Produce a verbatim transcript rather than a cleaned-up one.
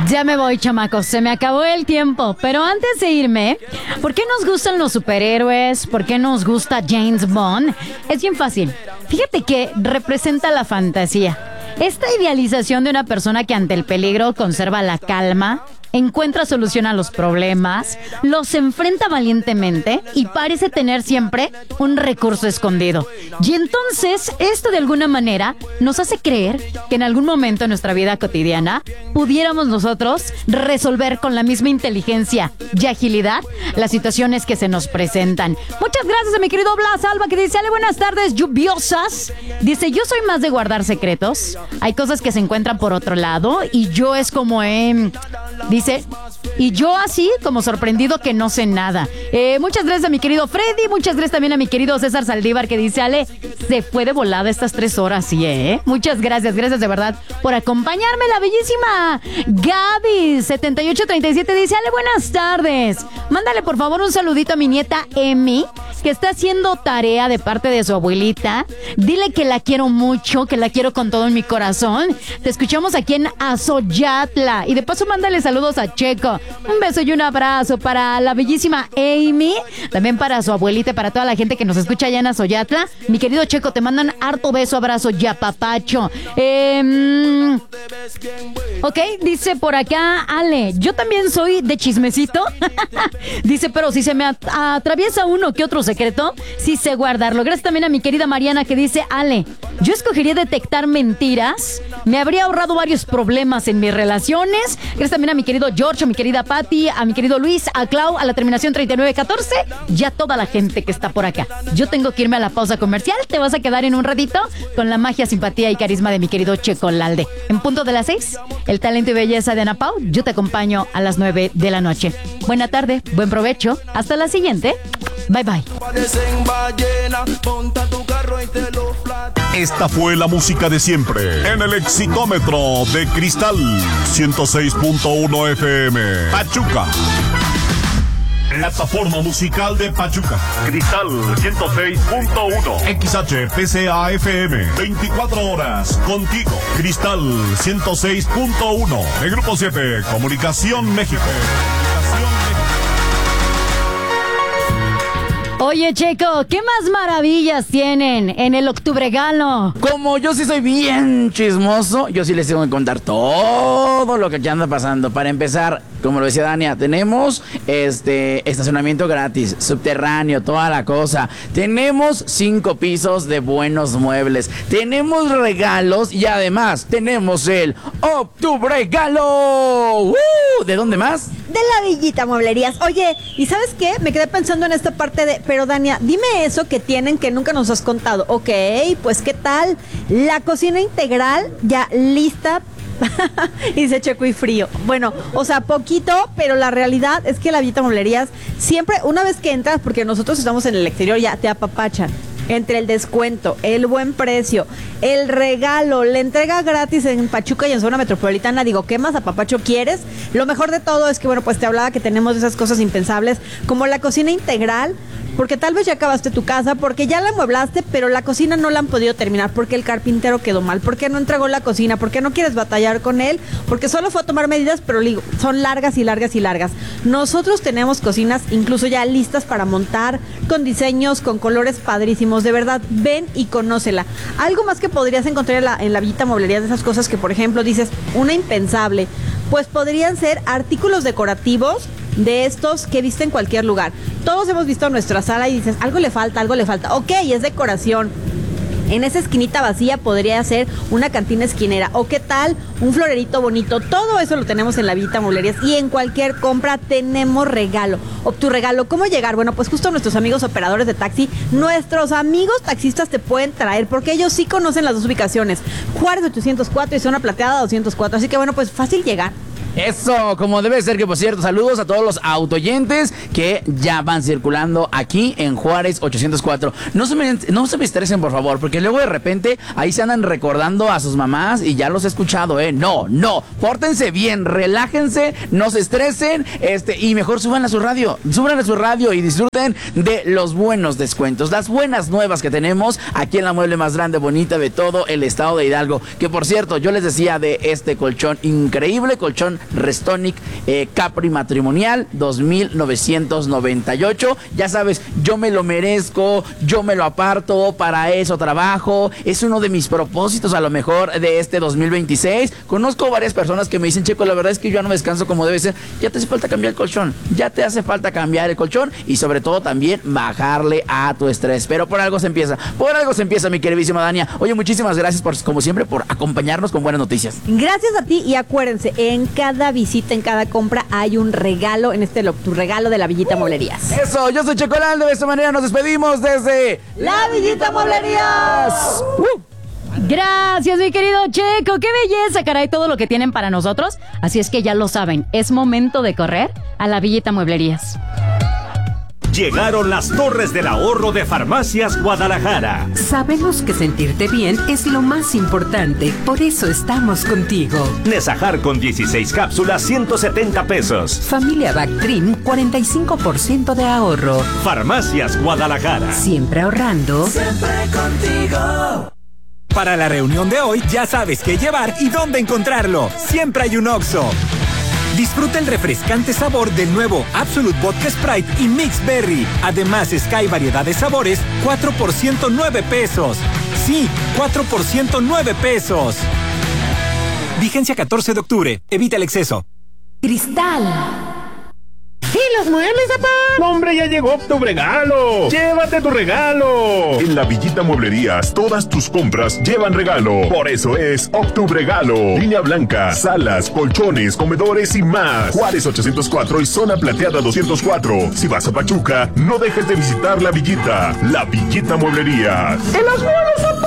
Ya me voy, chamacos, se me acabó el tiempo. Pero antes de irme, ¿por qué nos gustan los superhéroes? ¿Por qué nos gusta James Bond? Es bien fácil. Fíjate que representa la fantasía. Esta idealización de una persona que ante el peligro conserva la calma, encuentra solución a los problemas, los enfrenta valientemente y parece tener siempre un recurso escondido. Y entonces, esto de alguna manera nos hace creer que en algún momento en nuestra vida cotidiana pudiéramos nosotros resolver con la misma inteligencia y agilidad las situaciones que se nos presentan. Muchas gracias a mi querido Blas Alba, que dice: Ale, buenas tardes, lluviosas. Dice: yo soy más de guardar secretos. Hay cosas que se encuentran por otro lado y yo es como... Eh, Dice, y yo así como sorprendido que no sé nada. Eh, muchas gracias a mi querido Freddy, muchas gracias también a mi querido César Saldívar, que dice: Ale, se fue de volada estas tres horas, sí, ¿eh? Muchas gracias, gracias de verdad por acompañarme. La bellísima Gaby setenta y ocho treinta y siete dice: Ale, buenas tardes. Mándale por favor un saludito a mi nieta Emi, que está haciendo tarea de parte de su abuelita. Dile que la quiero mucho, que la quiero con todo en mi corazón. Te escuchamos aquí en Azoyatla. Y de paso, mándale saludos a Checo. Un beso y un abrazo para la bellísima Amy, también para su abuelita y para toda la gente que nos escucha allá en Azoyatla. Mi querido Checo, te mandan harto beso, abrazo y apapacho. Eh, ok, dice por acá Ale: yo también soy de chismecito. Dice: pero si se me at- atraviesa uno que otro secreto, sí sé guardarlo. Gracias también a mi querida Mariana, que dice: Ale, yo escogería detectar mentiras. Me habría ahorrado varios problemas en mis relaciones. Gracias también a mi querido George, a mi querida Patty, a mi querido Luis, a Clau, a la terminación treinta y nueve catorce, y a toda la gente que está por acá. Yo tengo que irme a la pausa comercial. Te vas a quedar en un ratito con la magia, simpatía y carisma de mi querido Checo Lalde. En punto de las seis, el talento y belleza de Ana Pau. Yo te acompaño a las nueve de la noche. Buena tarde, buen provecho. Hasta la siguiente. Bye, bye. Esta fue la música de siempre en el Exitómetro de Cristal ciento seis punto uno F M Pachuca. Plataforma musical de Pachuca. Cristal ciento seis punto uno. X H P C A F M. veinticuatro horas contigo. Cristal ciento seis punto uno. El Grupo siete. Comunicación México. Oye, Checo, ¿qué más maravillas tienen en el Octubregalo? Como yo sí soy bien chismoso, yo sí les tengo que contar todo lo que ya anda pasando. Para empezar, como lo decía Dania, tenemos este estacionamiento gratis, subterráneo, toda la cosa. Tenemos cinco pisos de buenos muebles. Tenemos regalos y además tenemos el Octubregalo. ¡Uh! ¿De dónde más? De la Villita Mueblerías. Oye, ¿y sabes qué? Me quedé pensando en esta parte de... Pero Dania, dime eso que tienen que nunca nos has contado. Ok, pues ¿qué tal? La cocina integral ya lista. Dice Checo y frío. Bueno, o sea, poquito, pero la realidad es que la Villita Mueblerías siempre, una vez que entras, porque nosotros estamos en el exterior, ya te apapachan. Entre el descuento, el buen precio, el regalo, la entrega gratis en Pachuca y en zona metropolitana. Digo, ¿qué más apapacho quieres? Lo mejor de todo es que, bueno, pues te hablaba que tenemos esas cosas impensables, como la cocina integral, porque tal vez ya acabaste tu casa, porque ya la amueblaste, pero la cocina no la han podido terminar, porque el carpintero quedó mal, porque no entregó la cocina, porque no quieres batallar con él, porque solo fue a tomar medidas, pero digo, son largas y largas y largas. Nosotros tenemos cocinas incluso ya listas para montar, con diseños, con colores padrísimos. De verdad, ven y conócela. Algo más que podrías encontrar en la, en la Villita Mueblería, de esas cosas que, por ejemplo, dices, una impensable, pues podrían ser artículos decorativos de estos que viste en cualquier lugar. Todos hemos visto nuestra sala y dices, algo le falta, algo le falta. Ok, es decoración. En esa esquinita vacía podría ser una cantina esquinera. O qué tal, un florerito bonito. Todo eso lo tenemos en la Villita Mueblerías. Y en cualquier compra tenemos regalo. O tu regalo, ¿cómo llegar? Bueno, pues justo nuestros amigos operadores de taxi, nuestros amigos taxistas te pueden traer, porque ellos sí conocen las dos ubicaciones. Juárez ochocientos cuatro y Zona Plateada doscientos cuatro. Así que bueno, pues fácil llegar. Eso, como debe ser, que por cierto, saludos a todos los autoyentes que ya van circulando aquí en Juárez ochocientos cuatro. No se me, no se me estresen, por favor, porque luego de repente ahí se andan recordando a sus mamás y ya los he escuchado, ¿eh? No, no, pórtense bien, relájense, no se estresen, este, y mejor suban a su radio, suban a su radio y disfruten de los buenos descuentos, las buenas nuevas que tenemos aquí en la mueble más grande, bonita de todo el estado de Hidalgo. Que por cierto, yo les decía de este colchón, increíble colchón Restonic eh, Capri Matrimonial dos mil novecientos noventa y ocho. Ya sabes, yo me lo merezco, yo me lo aparto, para eso trabajo, es uno de mis propósitos a lo mejor de este dos mil veintiséis. Conozco varias personas que me dicen, Checo, la verdad es que yo no me descanso como debe ser. Ya te hace falta cambiar el colchón, ya te hace falta cambiar el colchón y sobre todo también bajarle a tu estrés. Pero por algo se empieza, por algo se empieza, mi queridísima Dania. Oye, muchísimas gracias por, como siempre, por acompañarnos con buenas noticias. Gracias a ti y acuérdense, en cada visita, en cada compra hay un regalo, en este lo, tu regalo de la Villita Mueblerías. Eso, yo soy Checolando, de esta manera nos despedimos desde La Villita Mueblerías. Uh. Gracias, mi querido Checo. Qué belleza, caray, todo lo que tienen para nosotros. Así es que ya lo saben, es momento de correr a la Villita Mueblerías. Llegaron las Torres del Ahorro de Farmacias Guadalajara. Sabemos que sentirte bien es lo más importante, por eso estamos contigo. Nesajar con dieciséis cápsulas, ciento setenta pesos. Familia Bactrim, cuarenta y cinco por ciento de ahorro. Farmacias Guadalajara. Siempre ahorrando. Siempre contigo. Para la reunión de hoy ya sabes qué llevar y dónde encontrarlo. Siempre hay un Oxxo. Disfruta el refrescante sabor del nuevo Absolute Vodka Sprite y Mix Berry. Además, Sky variedad de sabores, cuatro por ciento nueve pesos. Sí, cuatro por ciento nueve pesos. Vigencia catorce de octubre. Evita el exceso. Cristal. ¿Y los muebles, papá? ¡No, hombre, ya llegó tu regalo! ¡Llévate tu regalo! En la Villita Mueblerías, todas tus compras llevan regalo. Por eso es Octubregalo. Línea blanca, salas, colchones, comedores y más. Juárez ochocientos cuatro y Zona Plateada doscientos cuatro. Si vas a Pachuca, no dejes de visitar la Villita. La Villita Mueblerías. ¡En los muebles, papá!